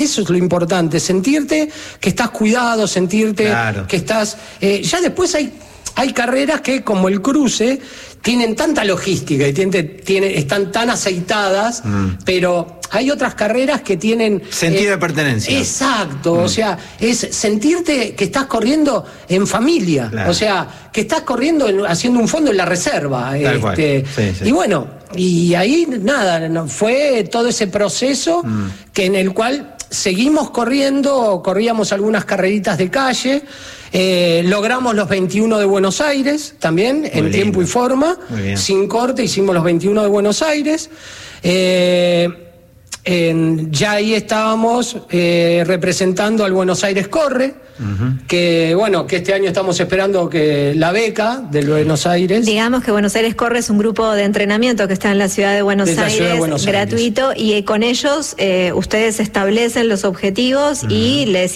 eso es lo importante, sentirte que estás cuidado, sentirte que estás... ya después hay carreras que, como el cruce, tienen tanta logística y están tan aceitadas, pero hay otras carreras que tienen... Sentido de pertenencia. Exacto, o sea, es sentirte que estás corriendo en familia, o sea, que estás corriendo haciendo un fondo en la reserva. Y bueno, y ahí nada, fue todo ese proceso en el cual seguimos corríamos algunas carreritas de calle. Logramos los 21 de Buenos Aires también, en tiempo y forma, sin corte, hicimos los 21 de Buenos Aires. Ya ahí estábamos representando al Buenos Aires Corre, que bueno, que este año estamos esperando que la beca del Buenos Aires. Digamos que Buenos Aires Corre es un grupo de entrenamiento que está en la ciudad de Buenos Aires, gratuito, y con ellos ustedes establecen los objetivos y les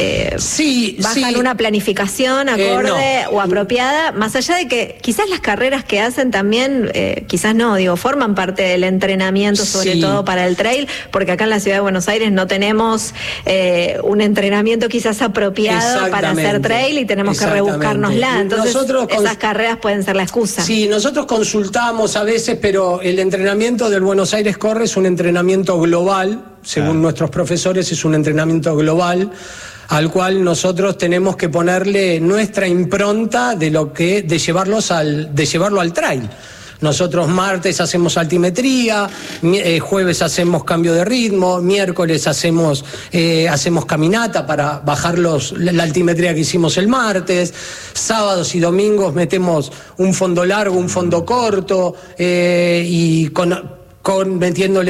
bajan una planificación acorde o apropiada, más allá de que quizás las carreras que hacen también, quizás no, forman parte del entrenamiento, sobre todo para el trail, porque acá en la ciudad de Buenos Aires no tenemos un entrenamiento quizás apropiado para hacer trail y tenemos que rebuscárnosla. Entonces esas carreras pueden ser la excusa. Sí, nosotros consultamos a veces, pero el entrenamiento del Buenos Aires Corre es un entrenamiento global, según nuestros profesores es un entrenamiento global, al cual nosotros tenemos que ponerle nuestra impronta de llevarlo al trail. Nosotros martes hacemos altimetría, jueves hacemos cambio de ritmo, miércoles hacemos caminata para bajar la altimetría que hicimos el martes, sábados y domingos metemos un fondo largo, un fondo corto, y metiéndole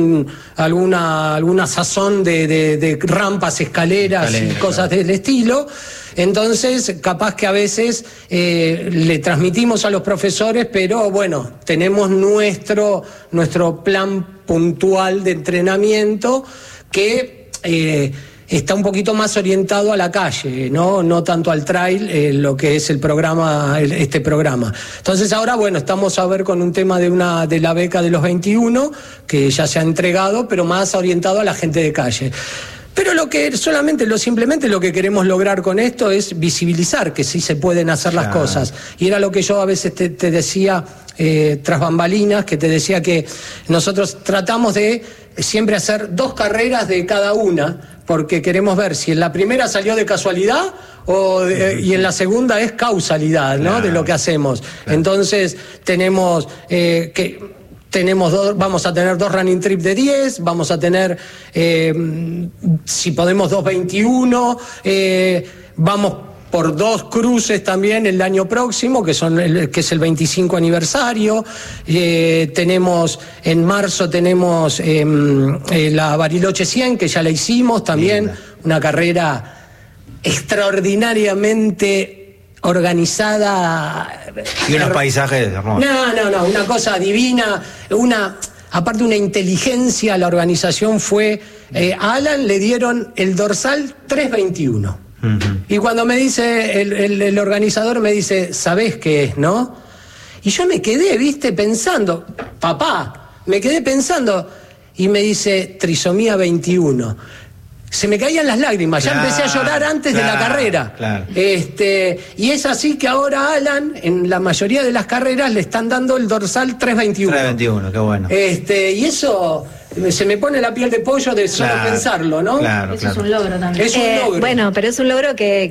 alguna sazón de rampas, escaleras y cosas del estilo. Entonces, capaz que a veces le transmitimos a los profesores, pero bueno, tenemos nuestro plan puntual de entrenamiento que está un poquito más orientado a la calle, no tanto al trail, lo que es este programa. Entonces ahora, bueno, estamos a ver con un tema de la beca de los 21, que ya se ha entregado, pero más orientado a la gente de calle. Pero simplemente lo que queremos lograr con esto es visibilizar que sí se pueden hacer las cosas. Y era lo que yo a veces te decía tras bambalinas, que te decía que nosotros tratamos de siempre hacer 2 carreras de cada una, porque queremos ver si en la primera salió de casualidad y en la segunda es causalidad, ¿no? De lo que hacemos. Entonces tenemos vamos a tener 2 running trip de 10, vamos a tener, si podemos, 2 21, vamos por 2 cruces también el año próximo, que es el 25 aniversario. Tenemos, en marzo tenemos la Bariloche 100, que ya la hicimos también, una carrera extraordinariamente organizada. Y unos paisajes hermosos. No, una cosa divina, aparte una inteligencia. La organización fue, a Alan le dieron el dorsal 321. Y cuando me dice, el organizador me dice, ¿sabés qué es, no? Y yo me quedé, pensando, me quedé pensando, y me dice, trisomía 21. Se me caían las lágrimas, ya empecé a llorar antes de la carrera. Y es así que ahora Alan, en la mayoría de las carreras, le están dando el dorsal 321. 321, qué bueno. Y eso se me pone la piel de pollo de solo pensarlo, ¿no? Eso es un logro también. Es un logro. Bueno, pero es un logro que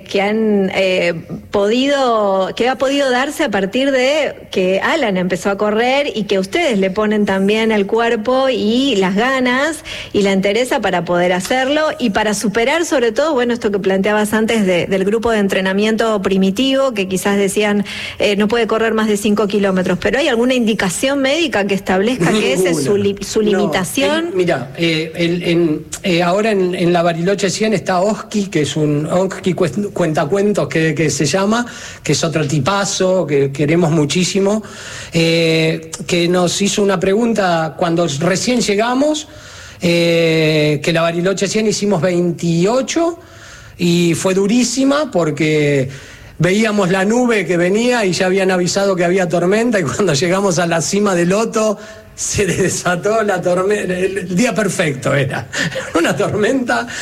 ha podido darse a partir de que Alan empezó a correr y que ustedes le ponen también el cuerpo y las ganas y la entereza para poder hacerlo y para superar, sobre todo, esto que planteabas antes del grupo de entrenamiento primitivo, que quizás decían no puede correr más de 5 kilómetros, pero ¿hay alguna indicación médica que establezca que esa es su limitación? Mira, ahora en la Bariloche 100 está Oski, que es un Oski cuentacuentos que se llama, que es otro tipazo que queremos muchísimo, que nos hizo una pregunta cuando recién llegamos, que la Bariloche 100 hicimos 28 y fue durísima porque veíamos la nube que venía y ya habían avisado que había tormenta, y cuando llegamos a la cima del Loto se desató la tormenta. El día perfecto era una tormenta